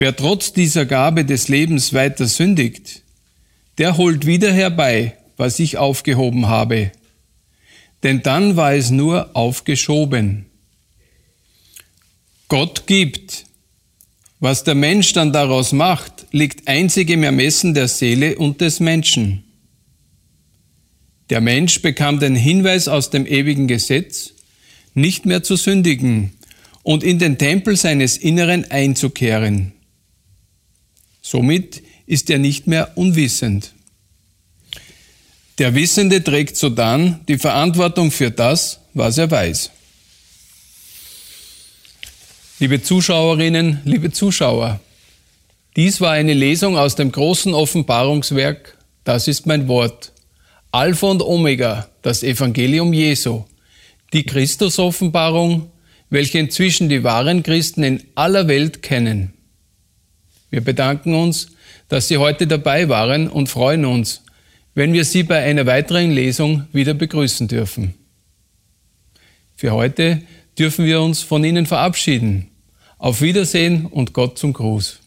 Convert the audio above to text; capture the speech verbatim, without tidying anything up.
Wer trotz dieser Gabe des Lebens weiter sündigt, der holt wieder herbei, was ich aufgehoben habe. Denn dann war es nur aufgeschoben. Gott gibt. Was der Mensch dann daraus macht, liegt einzig im Ermessen der Seele und des Menschen. Der Mensch bekam den Hinweis aus dem ewigen Gesetz, nicht mehr zu sündigen und in den Tempel seines Inneren einzukehren. Somit ist er nicht mehr unwissend. Der Wissende trägt sodann die Verantwortung für das, was er weiß. Liebe Zuschauerinnen, liebe Zuschauer, dies war eine Lesung aus dem großen Offenbarungswerk, das ist mein Wort. Alpha und Omega, das Evangelium Jesu, die Christus-Offenbarung, welche inzwischen die wahren Christen in aller Welt kennen. Wir bedanken uns, dass Sie heute dabei waren und freuen uns, wenn wir Sie bei einer weiteren Lesung wieder begrüßen dürfen. Für heute dürfen wir uns von Ihnen verabschieden. Auf Wiedersehen und Gott zum Gruß.